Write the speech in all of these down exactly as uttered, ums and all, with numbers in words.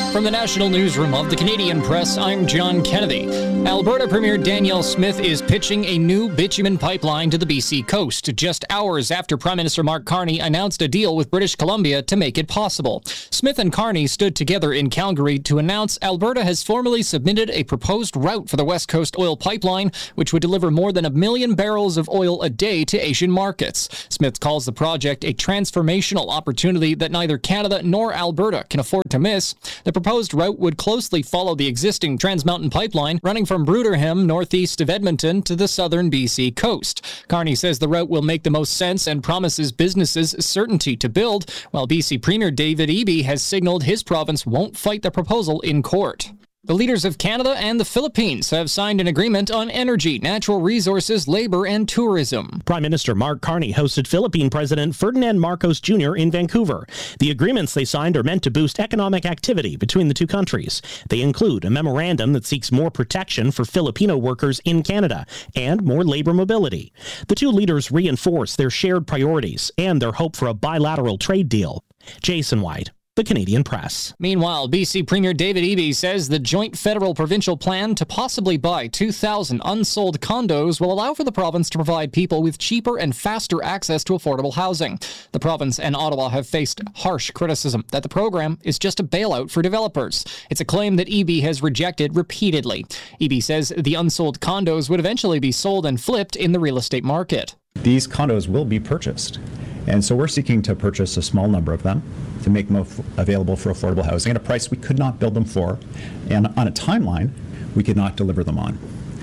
From the National Newsroom of the Canadian Press, I'm John Kennedy. Alberta Premier Danielle Smith is pitching a new bitumen pipeline to the B C coast, just hours after Prime Minister Mark Carney announced a deal with British Columbia to make it possible. Smith and Carney stood together in Calgary to announce Alberta has formally submitted a proposed route for the West Coast oil pipeline, which would deliver more than a million barrels of oil a day to Asian markets. Smith calls the project a transformational opportunity that neither Canada nor Alberta can afford to miss. The proposed route would closely follow the existing Trans Mountain pipeline running from Bruderham, northeast of Edmonton, to the southern B C coast. Carney says the route will make the most sense and promises businesses certainty to build, while B C Premier David Eby has signaled his province won't fight the proposal in court. The leaders of Canada and the Philippines have signed an agreement on energy, natural resources, labor, and tourism. Prime Minister Mark Carney hosted Philippine President Ferdinand Marcos Junior in Vancouver. The agreements they signed are meant to boost economic activity between the two countries. They include a memorandum that seeks more protection for Filipino workers in Canada and more labor mobility. The two leaders reinforce their shared priorities and their hope for a bilateral trade deal. Jason White, The Canadian Press. Meanwhile, B C Premier David Eby says the joint federal-provincial plan to possibly buy two thousand unsold condos will allow for the province to provide people with cheaper and faster access to affordable housing. The province and Ottawa have faced harsh criticism that the program is just a bailout for developers. It's a claim that Eby has rejected repeatedly. Eby says the unsold condos would eventually be sold and flipped in the real estate market. These condos will be purchased, and so we're seeking to purchase a small number of them to make them af- available for affordable housing at a price we could not build them for, and on a timeline we could not deliver them on.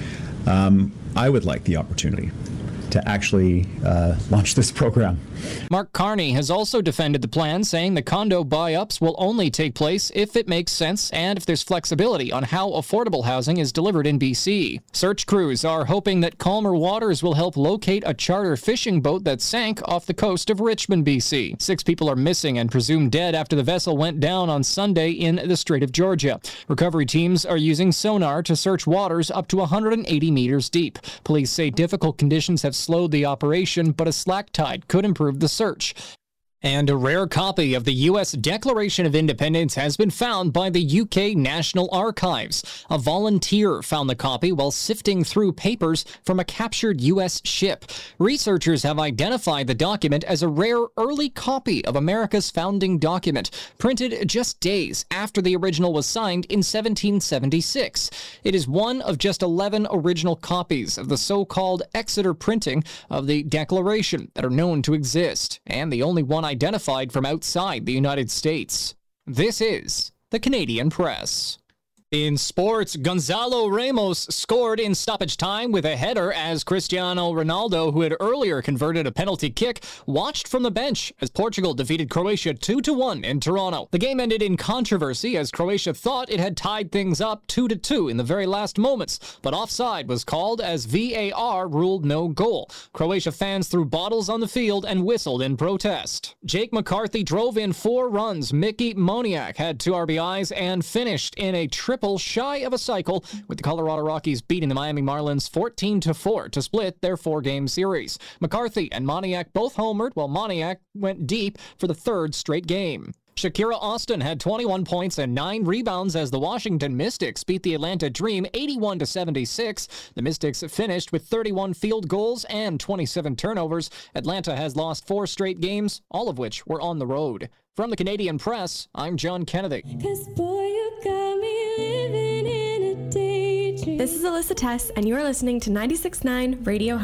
Um, I would like the opportunity to actually uh, launch this program. Mark Carney has also defended the plan, saying the condo buy-ups will only take place if it makes sense and if there's flexibility on how affordable housing is delivered in B C. Search crews are hoping that calmer waters will help locate a charter fishing boat that sank off the coast of Richmond, B C. Six people are missing and presumed dead after the vessel went down on Sunday in the Strait of Georgia. Recovery teams are using sonar to search waters up to one hundred eighty meters deep. Police say difficult conditions have slowed the operation, but a slack tide could improve the search. And a rare copy of the U S Declaration of Independence has been found by the U K National Archives. A volunteer found the copy while sifting through papers from a captured U S ship. Researchers have identified the document as a rare early copy of America's founding document, printed just days after the original was signed in seventeen seventy-six. It is one of just eleven original copies of the so-called Exeter printing of the Declaration that are known to exist, and the only one identified from outside the United States. This is the Canadian Press. In sports, Gonzalo Ramos scored in stoppage time with a header as Cristiano Ronaldo, who had earlier converted a penalty kick, watched from the bench as Portugal defeated Croatia two to one in Toronto. The game ended in controversy as Croatia thought it had tied things up two to two in the very last moments, but offside was called as V A R ruled no goal. Croatia fans threw bottles on the field and whistled in protest. Jake McCarthy drove in four runs. Mickey Moniak had two R B Is and finished in a triple shy of a cycle, with the Colorado Rockies beating the Miami Marlins fourteen to four to split their four-game series. McCarthy and Moniak both homered, while Moniak went deep for the third straight game. Shakira Austin had twenty-one points and nine rebounds as the Washington Mystics beat the Atlanta Dream eighty-one to seventy-six. The Mystics finished with thirty-one field goals and twenty-seven turnovers. Atlanta has lost four straight games, all of which were on the road. From the Canadian Press, I'm John Kennedy. 'Cause boy, you got me living in a daydream. This is Alyssa Tess, and you are listening to ninety-six point nine Radio